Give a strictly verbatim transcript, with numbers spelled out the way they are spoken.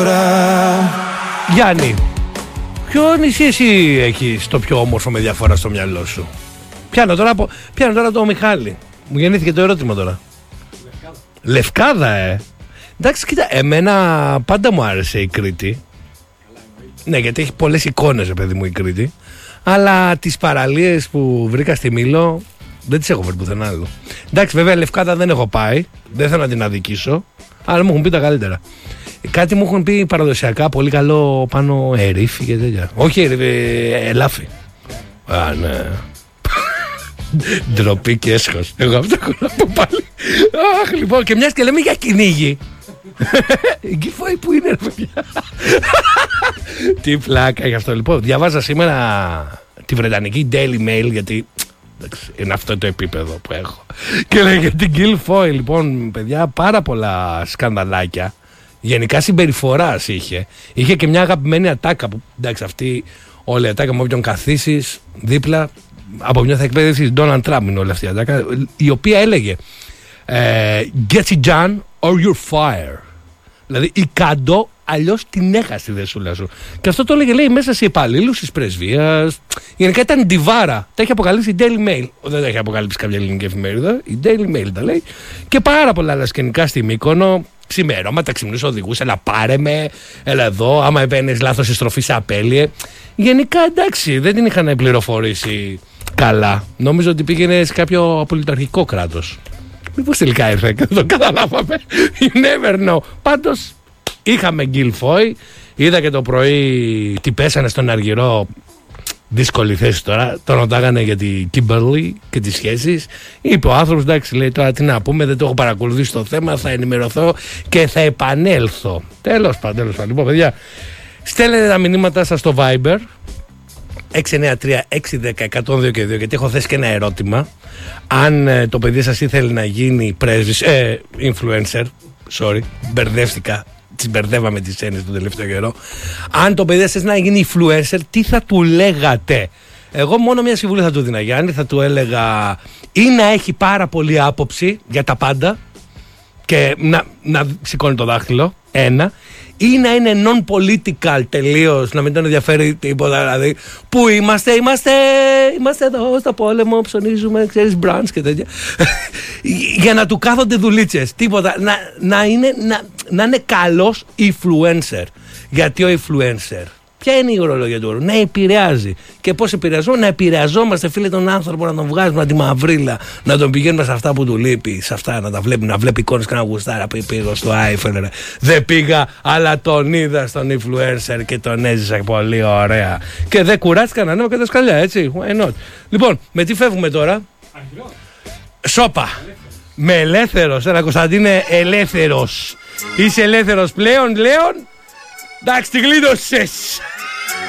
Γιάννη, ποιο νησί εσύ έχεις το πιο όμορφο με διαφορά στο μυαλό σου? Πιάνω τώρα, πιάνω τώρα το Μιχάλη. Μου γεννήθηκε το ερώτημα τώρα. Λευκάδα. Λευκάδα, ε. Εντάξει, κοίτα, εμένα πάντα μου άρεσε η Κρήτη. Ναι, γιατί έχει πολλές εικόνες, παιδί μου, η Κρήτη. Αλλά τις παραλίες που βρήκα στη Μήλο δεν τις έχω βρει πουθενά άλλο. Εντάξει, βέβαια, Λευκάδα δεν έχω πάει. Δεν θέλω να την αδικήσω. Αλλά μου έχουν πει τα καλύτερα. Κάτι μου έχουν πει παραδοσιακά, πολύ καλό πάνω ερήφι και τέτοια. Όχι, ε, ελάφι. Α, ναι. Ντροπή και έσχος. Εγώ αυτό έχω να πω πάλι. Αχ, λοιπόν, και μιας και λέμε για κυνήγι. Η Γκίφοη που είναι, ρε παιδιά. Τι πλάκα γι' αυτό. Λοιπόν, διαβάζα σήμερα τη βρετανική Daily Mail, γιατί είναι αυτό το επίπεδο που έχω. Και λέει για την Γκίφοη, λοιπόν, παιδιά, πάρα πολλά σκανδαλάκια. Γενικά συμπεριφοράς είχε. Είχε και μια αγαπημένη ατάκα που, εντάξει, αυτή όλη η ατάκα με όποιον καθίσεις δίπλα από μια θα εκπαίδευση Donald Trump είναι όλη αυτή η ατάκα, η οποία έλεγε ε, get it done or you're fired. Δηλαδή ή κάντο, αλλιώς την έχασε τη δεσούλα σου. Και αυτό το έλεγε, λέει, μέσα σε υπαλλήλους της πρεσβείας. Γενικά ήταν ντιβάρα. Τα έχει αποκαλύψει η Daily Mail. Δεν τα έχει αποκαλύψει κάποια ελληνική εφημερίδα. Η Daily Mail τα λέει. Και πάρα πολλά άλλα σκηνικά στη Μύκονο. Ξημερώματα, ξυμνούς οδηγούς, έλα πάρε με, έλα εδώ, άμα επένες λάθος η στροφή σε απέλυε. Γενικά, εντάξει, δεν την είχαν πληροφορήσει καλά. Νόμιζα ότι πήγαινε σε κάποιο απολυταρχικό κράτος. Μήπως τελικά ήρθε και δεν το καταλάβαμε. You never know. Πάντως, είχαμε Γκίλφοη, είδα και το πρωί τι πέσανε στον Αργυρό. Δύσκολη θέση τώρα. Τον ρωτάγανε για την Κίμπερλι και τις σχέσεις. Είπε ο άνθρωπος, εντάξει, λέει, τώρα τι να πούμε, δεν το έχω παρακολουθήσει το θέμα. Θα ενημερωθώ και θα επανέλθω. Τέλος πάντων, τέλος πάντων. Λοιπόν, παιδιά, στέλνετε τα μηνύματά σας στο Viber έξι εννιά τρία έξι ένα μηδέν ένα μηδέν δύο και δύο, γιατί έχω θέσει και ένα ερώτημα. Αν ε, το παιδί σας ήθελε να γίνει πρέσβης, ε, influencer, sorry, μπερδεύτηκα. Τις μπερδεύαμε τις έννοιες τον τελευταίο καιρό. Αν το παιδί σας να γίνει influencer, τι θα του λέγατε? Εγώ μόνο μια συμβουλή θα του δίνα, Γιάννη. Θα του έλεγα ή να έχει πάρα πολύ άποψη για τα πάντα και να, να σηκώνει το δάχτυλο, ένα, ή να είναι non-political τελείως, να μην τον ενδιαφέρει τίποτα. Δηλαδή, πού είμαστε, είμαστε, είμαστε εδώ στο πόλεμο, ψωνίζουμε, ξέρεις, brunch και τέτοια. Για να του κάθονται δουλίτσες, τίποτα. Να, να, είναι, να, να είναι καλός influencer. Γιατί ο influencer, ποια είναι η ορολογία του όρου? Να επηρεάζει. Και πώς επηρεαζούμε? Να επηρεαζόμαστε, φίλε, τον άνθρωπο, να τον βγάζουμε τη μαυρίλα, να τον πηγαίνουμε σε αυτά που του λείπει, σε αυτά να τα βλέπει, να βλέπει εικόνες και να γουστάρα. Πήγα στο iPhone, δεν πήγα, αλλά τον είδα στον influencer και τον έζησα πολύ ωραία. Και δεν κουράστηκα να ανέβω και τα σκαλιά, έτσι. Why not? Λοιπόν, με τι φεύγουμε τώρα? Αργυρό. Σόπα. Ελεύθερος. Με ελεύθερος, ένα Κωνσταντίνε, ελεύθερος. Είσαι ελεύθερος πλέον, Λέων? Εντάξει, τη γλίτωσες.